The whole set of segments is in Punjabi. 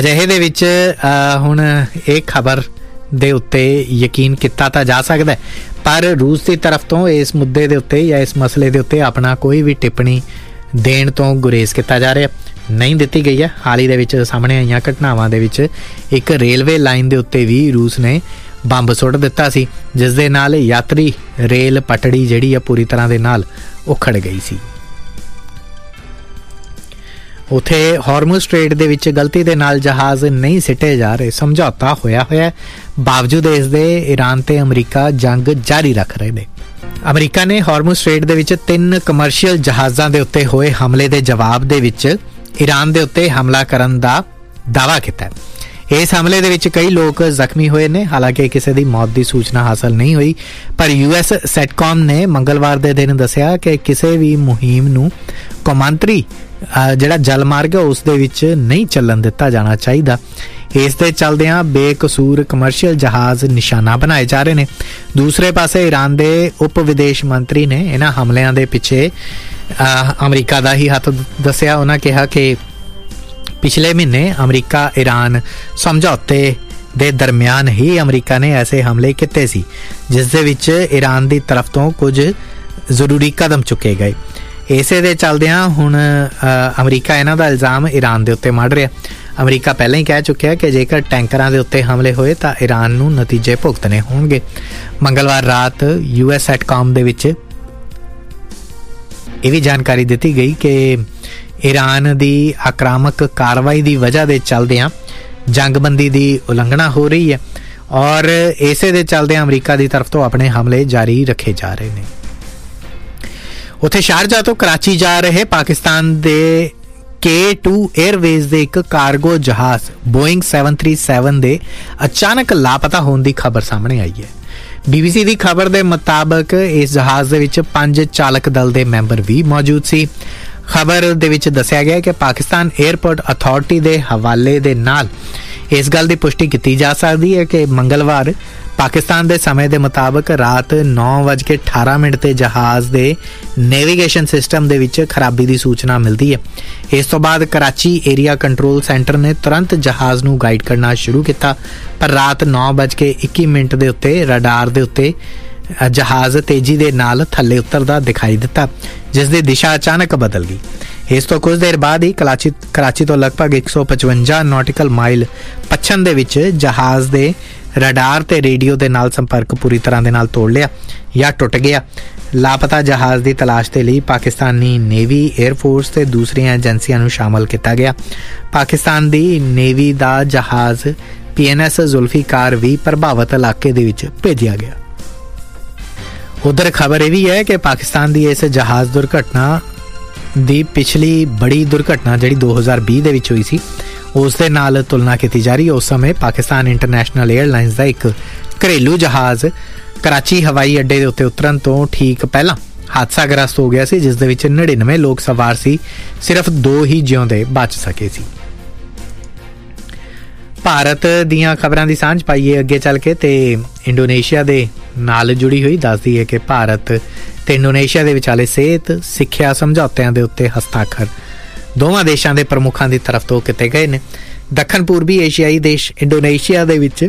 ਅਜਿਹੇ ਦੇ ਵਿੱਚ ਹੁਣ ਇਹ ਖਬਰ ਦੇ ਉੱਤੇ ਯਕੀਨ ਕੀਤਾ ਤਾਂ ਜਾ ਸਕਦਾ, ਪਰ ਰੂਸ ਦੀ ਤਰਫ ਤੋਂ ਇਸ ਮੁੱਦੇ ਦੇ ਉੱਤੇ ਜਾਂ ਇਸ ਮਸਲੇ ਦੇ ਉੱਤੇ ਆਪਣਾ ਕੋਈ ਵੀ ਟਿੱਪਣੀ ਦੇਣ ਤੋਂ ਗੁਰੇਜ਼ ਕੀਤਾ ਜਾ ਰਿਹਾ ਨਹੀਂ ਦਿੱਤੀ ਗਈ ਹੈ। ਹਾਲ ਹੀ ਦੇ ਵਿੱਚ ਸਾਹਮਣੇ ਆਈਆਂ ਘਟਨਾਵਾਂ ਦੇ ਵਿੱਚ ਇੱਕ ਰੇਲਵੇ ਲਾਈਨ ਦੇ ਉੱਤੇ ਵੀ ਰੂਸ ਨੇ ਬੰਬ ਸੁੱਟ ਦਿੱਤਾ ਸੀ, ਜਿਸ ਦੇ ਨਾਲ ਯਾਤਰੀ ਰੇਲ ਪਟੜੀ ਜਿਹੜੀ ਆ ਪੂਰੀ ਤਰ੍ਹਾਂ ਦੇ ਨਾਲ ਉਖੜ ਗਈ ਸੀ। ਉੱਥੇ ਹਾਰਮੁਜ਼ ਸਟ੍ਰੇਟ ਦੇ ਵਿੱਚ ਗਲਤੀ ਦੇ ਨਾਲ ਜਹਾਜ਼ ਨਹੀਂ ਸਿੱਟੇ ਜਾ ਰਹੇ, ਸਮਝੌਤਾ ਹੋਇਆ ਹੈ, ਬਾਵਜੂਦ ਇਸ ਦੇ ਈਰਾਨ ਤੇ ਅਮਰੀਕਾ ਜੰਗ ਜਾਰੀ ਰੱਖ ਰਹੇ ਨੇ। ਅਮਰੀਕਾ ਨੇ ਹਾਰਮੁਜ਼ ਸਟ੍ਰੇਟ ਦੇ ਵਿੱਚ 3 ਕਮਰਸ਼ੀਅਲ ਜਹਾਜ਼ਾਂ ਦੇ ਉੱਤੇ ਹੋਏ ਹਮਲੇ ਦੇ ਜਵਾਬ ਦੇ ਵਿੱਚ ਈਰਾਨ ਦੇ ਉੱਤੇ ਹਮਲਾ ਕਰਨ ਦਾ ਦਾਅਵਾ ਕੀਤਾ ਹੈ। ਇਸ ਹਮਲੇ ਦੇ ਵਿੱਚ ਕਈ ਲੋਕ ਜ਼ਖਮੀ ਹੋਏ ਨੇ, ਹਾਲਾਂਕਿ ਕਿਸੇ ਦੀ ਮੌਤ ਦੀ ਸੂਚਨਾ ਹਾਸਲ ਨਹੀਂ ਹੋਈ, ਪਰ US ਸੈਟਕਾਮ ਨੇ ਮੰਗਲਵਾਰ ਦੇ ਦਿਨ ਦੱਸਿਆ ਕਿ ਕਿਸੇ ਵੀ ਮੁਹਿੰਮ ਨੂੰ ਕੌਮਾਂਤਰੀ ਜਿਹੜਾ ਜਲ ਮਾਰਗ ਹੈ ਉਸ ਦੇ ਵਿੱਚ ਨਹੀਂ ਚੱਲਣ ਦਿੱਤਾ ਜਾਣਾ ਚਾਹੀਦਾ। ਇਸ ਦੇ ਚੱਲਦਿਆਂ ਬੇਕਸੂਰ ਕਮਰਸ਼ੀਅਲ ਜਹਾਜ਼ ਨਿਸ਼ਾਨਾ ਬਣਾਏ ਜਾ ਰਹੇ ਨੇ। ਦੂਸਰੇ ਪਾਸੇ ਈਰਾਨ ਦੇ ਉਪ ਵਿਦੇਸ਼ ਮੰਤਰੀ ਨੇ ਇਹਨਾਂ ਹਮਲਿਆਂ ਦੇ ਪਿੱਛੇ ਅਮਰੀਕਾ ਦਾ ਹੀ ਹੱਥ ਦੱਸਿਆ। ਉਹਨਾਂ ਕਿਹਾ ਕਿ ਪਿਛਲੇ ਮਹੀਨੇ ਅਮਰੀਕਾ ਈਰਾਨ ਸਮਝੌਤੇ ਦੇ ਦਰਮਿਆਨ ਹੀ ਅਮਰੀਕਾ ਨੇ ਐਸੇ ਹਮਲੇ ਕੀਤੇ ਸੀ, ਜਿਸ ਦੇ ਵਿੱਚ ਈਰਾਨ ਦੀ ਤਰਫ ਤੋਂ ਕੁਝ ਜ਼ਰੂਰੀ ਕਦਮ ਚੁੱਕੇ ਗਏ। ਇਸੇ ਦੇ ਚੱਲਦਿਆਂ ਹੁਣ ਅਮਰੀਕਾ ਇਹਨਾਂ ਦਾ ਇਲਜ਼ਾਮ ਈਰਾਨ ਦੇ ਉੱਤੇ ਮੜ ਰਿਹਾ। ਅਮਰੀਕਾ ਪਹਿਲਾਂ ਹੀ ਕਹਿ ਚੁੱਕਿਆ ਕਿ ਜੇਕਰ ਟੈਂਕਰਾਂ ਦੇ ਉੱਤੇ ਹਮਲੇ ਹੋਏ ਤਾਂ ਈਰਾਨ ਨੂੰ ਨਤੀਜੇ ਭੁਗਤਣੇ ਹੋਣਗੇ। ਮੰਗਲਵਾਰ ਰਾਤ US ਸੈਟਕਾਮ ਦੇ ਵਿੱਚ ਇਹ ਵੀ ਜਾਣਕਾਰੀ ਦਿੱਤੀ ਗਈ ਕਿ ਈਰਾਨ ਦੀ ਆਕ੍ਰਾਮਕ ਕਾਰਵਾਈ ਦੀ ਵਜ੍ਹਾ ਦੇ ਚੱਲਦਿਆਂ ਜੰਗਬੰਦੀ ਦੀ ਉਲੰਘਣਾ ਹੋ ਰਹੀ ਹੈ ਔਰ ਇਸੇ ਦੇ ਚੱਲਦਿਆਂ ਅਮਰੀਕਾ ਦੀ ਤਰਫ ਤੋਂ ਆਪਣੇ ਹਮਲੇ ਜਾਰੀ ਰੱਖੇ ਜਾ ਰਹੇ ਨੇ। ਉੱਥੇ ਸ਼ਾਰਜਾ ਤੋਂ ਕਰਾਚੀ ਜਾ ਰਹੇ ਪਾਕਿਸਤਾਨ ਦੇ K2 에ਅਰਵੇਜ਼ ਦੇ ਇੱਕ ਕਾਰਗੋ ਜਹਾਜ਼ ਬੋਇੰਗ 737 ਦੇ ਅਚਾਨਕ ਲਾਪਤਾ ਹੋਣ ਦੀ ਖਬਰ ਸਾਹਮਣੇ ਆਈ ਹੈ। BBC ਦੀ ਖਬਰ ਦੇ ਮੁਤਾਬਕ ਇਸ ਜਹਾਜ਼ ਦੇ ਵਿੱਚ 5 ਚਾਲਕ ਦਲ ਦੇ ਮੈਂਬਰ ਵੀ ਮੌਜੂਦ ਸੀ। ਖਬਰ ਦੇ ਵਿੱਚ ਦੱਸਿਆ ਗਿਆ ਕਿ ਪਾਕਿਸਤਾਨ 에ਅਰਪੋਰਟ ਅਥਾਰਟੀ ਦੇ ਹਵਾਲੇ ਦੇ ਨਾਲ ਇਸ ਗੱਲ ਦੀ ਪੁਸ਼ਟੀ ਕੀਤੀ ਜਾ ਸਕਦੀ ਹੈ ਕਿ ਮੰਗਲਵਾਰ ਪਾਕਿਸਤਾਨ ਦੇ ਸਮੇਂ ਦੇ ਮੁਤਾਬਕ ਰਾਤ 9:18 ਤੇ ਜਹਾਜ਼ ਦੇ ਨੈਵੀਗੇਸ਼ਨ ਸਿਸਟਮ ਦੇ ਵਿੱਚ ਖਰਾਬੀ ਦੀ ਸੂਚਨਾ ਮਿਲਦੀ ਹੈ। ਇਸ ਤੋਂ ਬਾਅਦ ਕਰਾਚੀ ਏਰੀਆ ਕੰਟਰੋਲ ਸੈਂਟਰ ਨੇ ਤੁਰੰਤ ਜਹਾਜ਼ ਨੂੰ ਗਾਈਡ ਕਰਨਾ ਸ਼ੁਰੂ ਕੀਤਾ, ਪਰ ਰਾਤ 9:21 ਦੇ ਉੱਤੇ ਰਡਾਰ ਦੇ ਉੱਤੇ ਜਹਾਜ਼ ਤੇਜ਼ੀ ਦੇ ਨਾਲ ਥੱਲੇ ਉਤਰਦਾ ਦਿਖਾਈ ਦਿੱਤਾ, ਜਿਸ ਦੀ ਦਿਸ਼ਾ ਅਚਾਨਕ ਬਦਲ ਗਈ। ਇਸ ਤੋਂ ਕੁਝ ਦੇਰ ਬਾਅਦ ਹੀ ਕਰਾਚੀ ਤੋਂ ਲਗਭਗ 155 ਨੌਟੀਕਲ ਮਾਈਲ ਪੱਛਮ ਦੇ ਵਿੱਚ ਜਹਾਜ਼ ਦੇ ਰਡਾਰ ਤੇ ਰੇਡੀਓ ਦੇ ਨਾਲ ਸੰਪਰਕ ਪੂਰੀ ਤਰ੍ਹਾਂ ਦੇ ਨਾਲ ਤੋੜ ਲਿਆ ਜਾਂ ਟੁੱਟ ਗਿਆ। ਲਾਪਤਾ ਜਹਾਜ਼ ਦੀ ਤਲਾਸ਼ ਦੇ ਲਈ ਪਾਕਿਸਤਾਨੀ ਨੇਵੀ, 에ਅਰਫੋਰਸ ਤੇ ਦੂਸਰੀਆਂ ਏਜੰਸੀਆਂ ਨੂੰ ਸ਼ਾਮਲ ਕੀਤਾ ਗਿਆ। ਪਾਕਿਸਤਾਨ ਦੀ ਨੇਵੀ ਦਾ ਜਹਾਜ਼ PNS ਜ਼ੁਲਫੀਕਾਰ ਵੀ ਪ੍ਰਭਾਵਿਤ ਇਲਾਕੇ ਦੇ ਵਿੱਚ ਭੇਜਿਆ ਗਿਆ। ਉਧਰ ਖਬਰ ਇਹ ਵੀ ਹੈ ਕਿ ਪਾਕਿਸਤਾਨ ਦੀ ਇਸ ਜਹਾਜ਼ ਦੁਰਘਟਨਾ ਦੀ ਪਿਛਲੀ ਬੜੀ ਦੁਰਘਟਨਾ ਜਿਹੜੀ 2020 ਦੇ ਵਿੱਚ ਹੋਈ ਸੀ ਉਸ ਦੇ ਨਾਲ ਤੁਲਨਾ ਕੀਤੀ ਜਾ ਰਹੀ ਹੈ। ਉਸ ਸਮੇਂ ਪਾਕਿਸਤਾਨ ਇੰਟਰਨੈਸ਼ਨਲ 에ਅਰਲਾਈਨਸ ਦਾ ਇੱਕ ਘਰੇਲੂ ਜਹਾਜ਼ ਕਰਾਚੀ ਹਵਾਈ ਅੱਡੇ ਦੇ ਉੱਤੇ ਉਤਰਨ ਤੋਂ ਠੀਕ ਪਹਿਲਾਂ ਹਾਦਸਾਗ੍ਰਸਤ ਹੋ ਗਿਆ ਸੀ, ਜਿਸ ਦੇ ਵਿੱਚ 99 ਲੋਕ ਸਵਾਰ ਸੀ, ਸਿਰਫ 2 ਹੀ ਜਿਉਂਦੇ ਬਚ ਸਕੇ ਸੀ। ਭਾਰਤ ਦੀਆਂ ਖਬਰਾਂ ਦੀ ਸਾਂਝ ਪਾਈਏ ਅੱਗੇ ਚੱਲ ਕੇ ਤੇ ਇੰਡੋਨੇਸ਼ੀਆ ਦੇ ਨਾਲ ਜੁੜੀ ਹੋਈ ਦੱਸਦੀ ਹੈ ਕਿ ਭਾਰਤ ਤੇ ਇੰਡੋਨੇਸ਼ੀਆ ਦੇ ਵਿਚਾਲੇ ਸਿਹਤ ਸਿੱਖਿਆ ਸਮਝੌਤਿਆਂ ਦੇ ਉੱਤੇ ਹਸਤਾਖਰ ਦੋਵਾਂ ਦੇਸ਼ਾਂ ਦੇ ਪ੍ਰਮੁੱਖਾਂ ਦੀ ਤਰਫ ਤੋਂ ਕੀਤੇ ਗਏ ਨੇ। ਦੱਖਣ ਪੂਰਬੀ ਏਸ਼ੀਆਈ ਦੇਸ਼ ਇੰਡੋਨੇਸ਼ੀਆ ਦੇ ਵਿੱਚ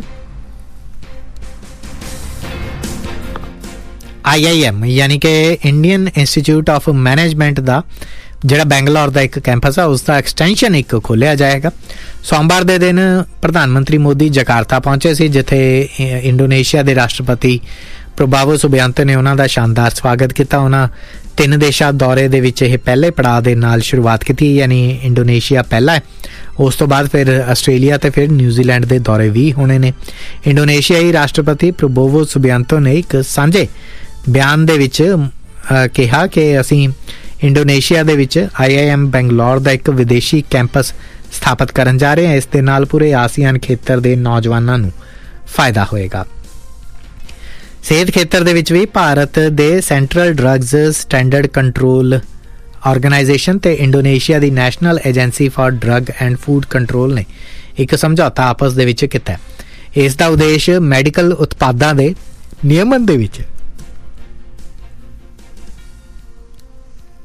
IIM ਯਾਨੀ ਕਿ ਇੰਡੀਅਨ ਇੰਸਟੀਚਿਊਟ ਆਫ ਮੈਨੇਜਮੈਂਟ ਦਾ ਜਿਹੜਾ ਬੈਂਗਲੌਰ ਦਾ ਇੱਕ ਕੈਂਪਸ ਆ ਉਸ ਦਾ ਐਕਸਟੈਂਸ਼ਨ ਇੱਕ ਖੋਲ੍ਹਿਆ ਜਾਏਗਾ। ਸੋਮਵਾਰ ਦੇ ਦਿਨ ਪ੍ਰਧਾਨ ਮੰਤਰੀ ਮੋਦੀ ਜਕਾਰਤਾ ਪਹੁੰਚੇ ਸੀ, ਜਿੱਥੇ ਇੰਡੋਨੇਸ਼ੀਆ ਦੇ ਰਾਸ਼ਟਰਪਤੀ ਪ੍ਰਬਾਵੋ ਸੁਬਿਆਂਤੋ ਨੇ ਉਹਨਾਂ ਦਾ ਸ਼ਾਨਦਾਰ ਸਵਾਗਤ ਕੀਤਾ। ਉਹਨਾਂ 3 ਦੇਸ਼ਾਂ ਦੌਰੇ ਦੇ ਵਿੱਚ ਇਹ ਪਹਿਲੇ ਪੜਾਅ ਦੇ ਨਾਲ ਸ਼ੁਰੂਆਤ ਕੀਤੀ, ਯਾਨੀ ਇੰਡੋਨੇਸ਼ੀਆ ਪਹਿਲਾ ਹੈ, ਉਸ ਤੋਂ ਬਾਅਦ ਫਿਰ ਆਸਟ੍ਰੇਲੀਆ ਤੇ ਫਿਰ ਨਿਊਜ਼ੀਲੈਂਡ ਦੇ ਦੌਰੇ ਵੀ ਹੋਣੇ ਨੇ। ਇੰਡੋਨੇਸ਼ੀਆਈ ਰਾਸ਼ਟਰਪਤੀ ਪ੍ਰਬੋਵੋ ਸੁਬਿਆਂਤੋ ਨੇ ਇੱਕ ਸਾਂਝੇ ਬਿਆਨ ਦੇ ਵਿੱਚ ਕਿਹਾ ਕਿ ਅਸੀਂ ਇੰਡੋਨੇਸ਼ੀਆ ਦੇ ਵਿੱਚ IIM ਬੈਂਗਲੌਰ ਦਾ ਇੱਕ ਵਿਦੇਸ਼ੀ ਕੈਂਪਸ ਸਥਾਪਿਤ ਕਰਨ ਜਾ ਰਹੇ ਹਾਂ। ਇਸ ਦੇ ਨਾਲ ਪੂਰੇ ਆਸੀਆਨ ਖੇਤਰ ਦੇ ਨੌਜਵਾਨਾਂ ਨੂੰ ਫਾਇਦਾ ਹੋਏਗਾ। ਸਿਹਤ ਖੇਤਰ ਦੇ ਵਿੱਚ ਵੀ ਭਾਰਤ ਦੇ central drugs standard control organisation ਤੇ Indonesia the national agency for drug and food control ਨੇ ਇੱਕ ਸਮਝੌਤਾ ਆਪਸ ਦੇ ਵਿੱਚ ਕੀਤਾ। ਇਸ ਦਾ ਉਦੇਸ਼ ਮੈਡੀਕਲ ਉਤਪਾਦਾਂ ਦੇ ਨਿਯਮਨ ਦੇ ਵਿੱਚ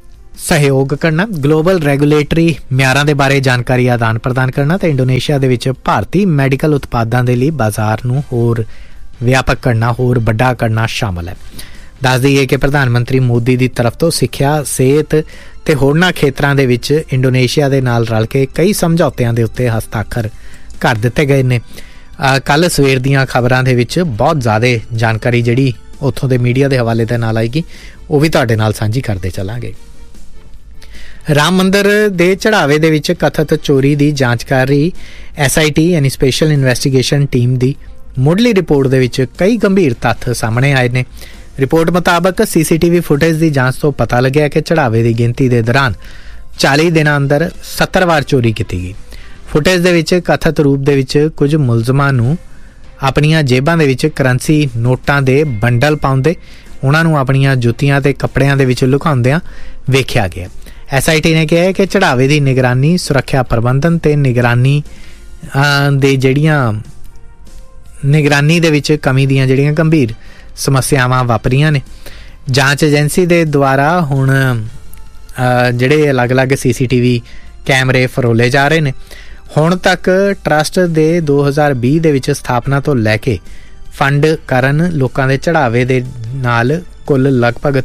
सहयोग करना, ग्लोबल रेगूलेटरी म्यारां दे बारे जानकारी आदान प्रदान करना ते इंडोनेशिया दे विच भारती मैडिकल उत्पादां दे लई बाजार नूं होर व्यापक करना, होर वड्डा करना शामिल है। दस दईए कि प्रधानमंत्री मोदी दी तरफ तो सिक्ख्या, सेहत ते होरनां खेतरां दे विच इंडोनेशिया दे नाल रल के कई समझौतिਆਂ दे उत्ते हस्ताक्षर कर दित्ते गए ने। कल सवेर दीयां खबरां दे विच बहुत ज़्यादा जानकारी जिहड़ी उत्थों दे मीडिया दे हवाले दे नाल आएगी, वो भी तुहाडे नाल सांझी करदे चलांगे। राम मंदिर दे चढ़ावे दे विच कथित चोरी दी जांच कर रही SIT यानी स्पैशल इन्वेस्टिगेशन टीम दी मुढ़ली रिपोर्ट दे विच कई गंभीर तत्थ सामने आए ने। रिपोर्ट मुताबक CCTV फुटेज की जांच तो पता लग्या कि चढ़ावे की गिनती के दौरान 40 दिनों अंदर 70 बार चोरी की गई। फुटेज दे विच कथित रूप दे विच कुछ मुलजमां नूं अपनियां जेबां दे विच करंसी नोटां दे बंडल पाउंदे, उन्हां नूं अपनियां जुत्तियां ते कपड़ियां दे विच लुकाउंदियां वेख्या गया। SIT ने कहा है कि चढ़ावे की निगरानी, सुरक्षा प्रबंधन ते निगरानी दे जड़ियां निगरानी दे विच कमी दियां जड़ियां गंभीर समस्यावां वापरियां ने। जांच एजेंसी दे द्वारा हुण जिहड़े अलग अलग CCTV कैमरे फरोले जा रहे ने। हुण तक ट्रस्ट दे 2020 दे विच स्थापना तो लैके फंड करन लोकां दे चढ़ावे दे नाल कुल लगभग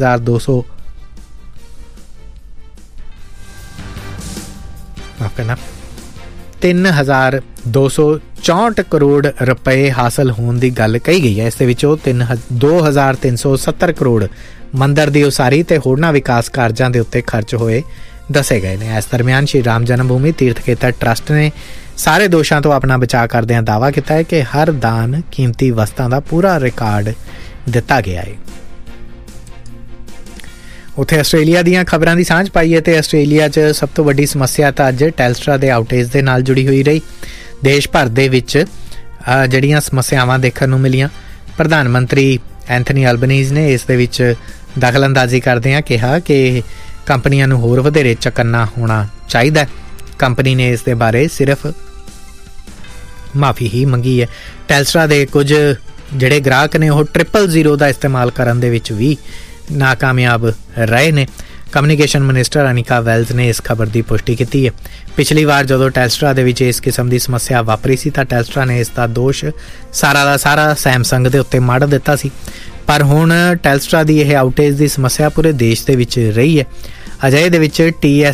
3,264 करोड़ रुपए हासिल होने की गल कही गई है। इस 2,370 करोड़ मंदिर की उसारी ते होरना विकास कार्यां दे उत्ते खर्च होए दसे गए ने। इस दरम्यान श्री राम जन्मभूमि तीर्थ खेतर ट्रस्ट ने सारे दोषां तो अपना बचाव करदे दावा किया है कि हर दान कीमती वस्तां दा पूरा रिकॉर्ड दिता गया है। उत्थे आस्ट्रेलिया दीयां खबरां दी सांझ पाईए ते आस्ट्रेलिया च सब तो वड्डी समस्या तां अज टेलस्ट्रा दे आउटेज दे नाल जुड़ी हुई रही। देश भर दे विच जड़ियां समस्यावां देखण नूं मिलियां। प्रधानमंत्री एंथनी अल्बनीज़ ने इस दे विच दखलअंदाजी करदिआं कहा कि कंपनियां नूं होर वधेरे चकन्ना होना चाहीदा। कंपनी ने इस दे बारे सिर्फ माफ़ी ही मंगी है। टेलस्ट्रा दे कुछ जिहड़े ग्राहक ने वो 000 दा इस्तेमाल करन दे विच भी नाकामयाब रहे ने। कम्युनिकेशन मिनिस्टर अनिका वेल्स ने इस खबर की पुष्टि की है। पिछली बार जो टेलस्ट्रा दे विच इस किस्म की समस्या वापरी सी तां टेलस्ट्रा ने इसका दोष सारा दा सारा सैमसंग दे उत्ते मढ़ दिता सी, पर हुण टेलस्ट्रा की यह आउटेज की समस्या पूरे देश दे विच रही है। अजे दे विच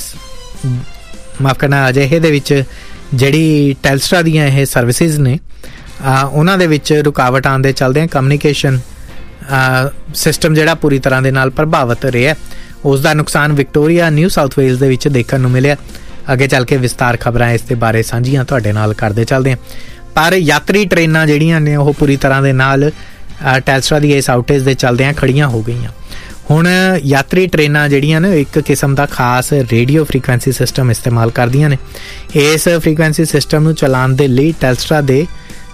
अजिहे दे विच जिहड़ी टेलस्ट्रा दीयां यह सर्विसिज ने उन्हां दे विच रुकावट आउण दे चलदे कम्युनिकेशन सिस्टम जिहड़ा पूरी तरह दे नाल प्रभावित रहा। उसका नुकसान विक्टोरिया न्यू साउथ वेल्स दे विच देखण नूं मिलिआ। अगे चल के विस्तार खबरां इस दे बारे सांझियां तुहाडे नाल करदे चलदे हैं। पर यात्री ट्रेनां जिहड़ियां ने वो पूरी तरह दे नाल टेलस्ट्रा दी इस आउटेज दे चलदिआं खड़ियां हो गईयां। हुण यात्री ट्रेनां जिहड़ियां ने एक किस्म का खास रेडियो फ्रीकुएंसी सिस्टम इस्तेमाल करदियां ने। इस फ्रीकुएंसी सिस्टम नूं चलाउण दे लई टेलस्ट्रा दे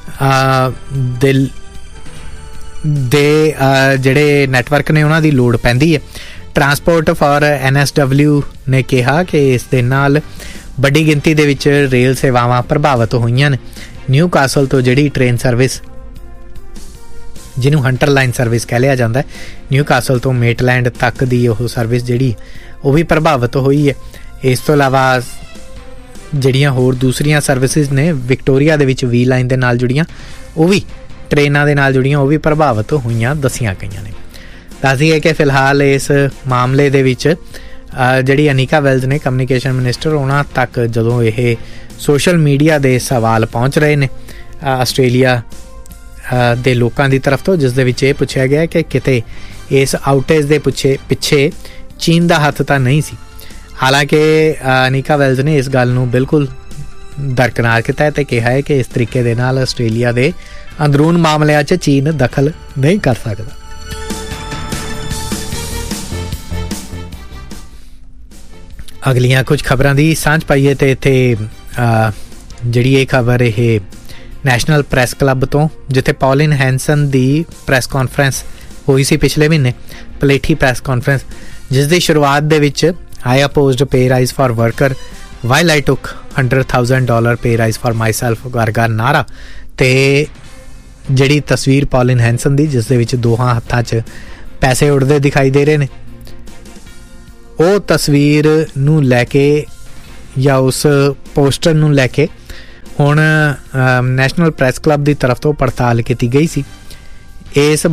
ਜਿਹੜੇ ਨੈਟਵਰਕ ਨੇ ਉਹਨਾਂ ਦੀ ਲੋੜ ਪੈਂਦੀ ਹੈ। ट्रांसपोर्ट फॉर NSW ने कहा कि इस दे नाल बड़ी गिनती दे विच रेल सेवावां प्रभावित होईयां ने। न्यू कासल तो जिहड़ी ट्रेन सर्विस जिन्हों हंटर लाइन सर्विस कह लिया जाता है, न्यू कासल तो मेटलैंड तक की वह सर्विस जिहड़ी वो भी प्रभावित हुई है। इस तो इलावा जिहड़ियां होर दूसरियां सर्विसिज ने Victoria they which V line दे नाल जुड़ियां वो भी ट्रेनां दे नाल जुड़ियां वो भी प्रभावित होईयां दसियां गईयां ने। दस दईए कि फिलहाल इस मामले दे विच जिहड़ी अनिका वेल्स ने कम्युनिकेशन मिनिस्टर उन्हां तक जदों यह सोशल मीडिया दे सवाल पहुँच रहे ने आस्ट्रेलिया दे लोकां दी तरफ तो, जिस दे विच यह पुछया गया कि किते इस आउटेज दे पिछे चीन दा हत्थ तां नहीं सी। हालांकि अनिका वेल्स ने इस गल नूं बिल्कुल दरकिनार किया है ते कहा है कि इस तरीके दे नाल आस्ट्रेलिया दे अंदरून मामलिਆਂ 'ਚ चीन दखल नहीं कर सकता। अगलियां कुछ खबरां दी सांझ पाईए ते इत्थे जिहड़ी ये खबर यह नैशनल प्रैस क्लब तो, जिथे पॉलिन हैंसन दी प्रैस कॉन्फ्रेंस हुई सी पिछले महीने, पलेठी प्रैस कॉन्फ्रेंस, जिस दी शुरुआत दे विच आई अपोज्ड पे rise for worker while I टुक $100,000 पे राइज फॉर माई सैल्फ वर्गा नारा ते जिहड़ी तस्वीर पॉलिन हैंसन दी जिस दे विच दोहां हत्थां 'च पैसे उड़दे दिखाई दे रहे ने, ਉਹ ਤਸਵੀਰ ਨੂੰ ਲੈ ਕੇ ਜਾਂ ਉਸ ਪੋਸਟਰ ਨੂੰ ਲੈ ਕੇ ਹੁਣ ਨੈਸ਼ਨਲ ਪ੍ਰੈਸ ਕਲੱਬ ਦੀ ਤਰਫ ਤੋਂ ਪੜਤਾਲ ਕੀਤੀ ਗਈ ਸੀ। ਇਸ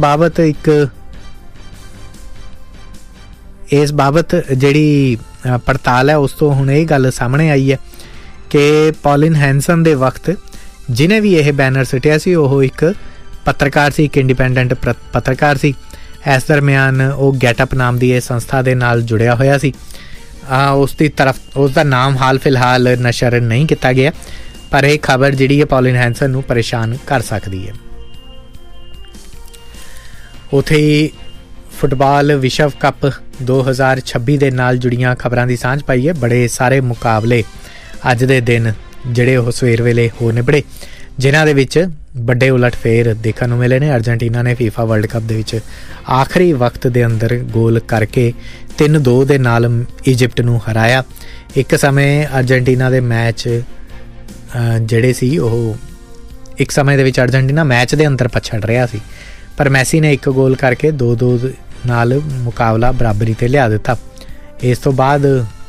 ਬਾਬਤ ਜਿਹੜੀ ਪੜਤਾਲ ਹੈ ਉਸ ਤੋਂ ਹੁਣ ਇਹ ਗੱਲ ਸਾਹਮਣੇ ਆਈ ਹੈ ਕਿ ਪੌਲਿਨ ਹੈਂਸਨ ਦੇ ਵਕਤ ਜਿਹਨੇ ਵੀ ਇਹ ਬੈਨਰ ਸੁੱਟਿਆ ਸੀ ਉਹ ਇੱਕ ਪੱਤਰਕਾਰ ਸੀ, ਇੱਕ ਇੰਡੀਪੈਂਡੈਂਟ ਪੱਤਰਕਾਰ ਸੀ। ਇਸ ਦਰਮਿਆਨ ਉਹ ਗੈਟਅਪ ਨਾਮ ਦੀ ਇਹ ਸੰਸਥਾ ਦੇ ਨਾਲ ਜੁੜਿਆ ਹੋਇਆ ਸੀ। ਉਸ ਦਾ ਨਾਮ ਹਾਲ ਫਿਲਹਾਲ ਨਸ਼ਰ ਨਹੀਂ ਕੀਤਾ ਗਿਆ, ਪਰ ਇਹ ਖਬਰ ਜਿਹੜੀ ਹੈ ਪੌਲਿਨ ਹੈਂਸਨ ਨੂੰ ਪਰੇਸ਼ਾਨ ਕਰ ਸਕਦੀ ਹੈ। ਉੱਥੇ ਹੀ ਫੁੱਟਬਾਲ ਵਿਸ਼ਵ ਕੱਪ 2026 ਦੇ ਨਾਲ ਜੁੜੀਆਂ ਖਬਰਾਂ ਦੀ ਸਾਂਝ ਪਾਈ ਹੈ। ਬੜੇ ਸਾਰੇ ਮੁਕਾਬਲੇ ਅੱਜ ਦੇ ਦਿਨ ਜਿਹੜੇ ਉਹ ਸਵੇਰ ਵੇਲੇ ਹੋ ਨਿਬੜੇ, ਜਿਨ੍ਹਾਂ ਦੇ ਵਿੱਚ ਵੱਡੇ ਉਲਟਫੇਰ ਦੇਖਣ ਨੂੰ ਮਿਲੇ ਨੇ। ਅਰਜਨਟੀਨਾ ਨੇ ਫੀਫਾ ਵਰਲਡ ਕੱਪ ਦੇ ਵਿੱਚ ਆਖਰੀ ਵਕਤ ਦੇ ਅੰਦਰ ਗੋਲ ਕਰਕੇ 3-2 ਦੇ ਨਾਲ ਇਜਿਪਟ ਨੂੰ ਹਰਾਇਆ। ਇੱਕ ਸਮੇਂ ਅਰਜਨਟੀਨਾ ਦੇ ਮੈਚ ਜਿਹੜੇ ਸੀ ਉਹ ਇੱਕ ਸਮੇਂ ਦੇ ਵਿੱਚ ਅਰਜਨਟੀਨਾ ਮੈਚ ਦੇ ਅੰਦਰ ਪਛੜ ਰਿਹਾ ਸੀ, ਪਰ ਮੈਸੀ ਨੇ ਇੱਕ ਗੋਲ ਕਰਕੇ 2-2 ਨਾਲ ਮੁਕਾਬਲਾ ਬਰਾਬਰੀ 'ਤੇ ਲਿਆ ਦਿੱਤਾ। ਇਸ ਤੋਂ ਬਾਅਦ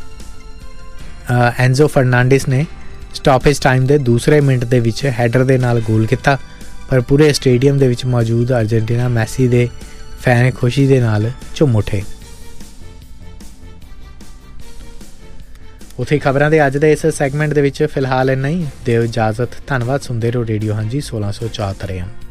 ਐਂਜ਼ੋ ਫਰਨਾਂਡਿਸ ਨੇ ਸਟਾਪੇਜ ਟਾਈਮ ਦੇ ਦੂਸਰੇ ਮਿੰਟ ਦੇ ਵਿੱਚ ਹੈਡਰ ਦੇ ਨਾਲ ਗੋਲ ਕੀਤਾ, ਪਰ ਪੂਰੇ ਸਟੇਡੀਅਮ ਦੇ ਵਿੱਚ ਮੌਜੂਦ ਅਰਜਨਟੀਨਾ ਮੈਸੀ ਦੇ ਫੈਨ ਖੁਸ਼ੀ ਦੇ ਨਾਲ ਝੂਮ ਉੱਠੇ। ਉੱਥੇ ਖਬਰਾਂ ਦੇ ਅੱਜ ਦੇ ਇਸ ਸੈਗਮੈਂਟ ਦੇ ਵਿੱਚ ਫਿਲਹਾਲ ਇੰਨਾ ਹੀ। ਦਿਓ ਇਜਾਜ਼ਤ। ਧੰਨਵਾਦ। ਸੁਣਦੇ ਰਹੋ ਰੇਡੀਓ ਹਾਂਜੀ 1674 AM।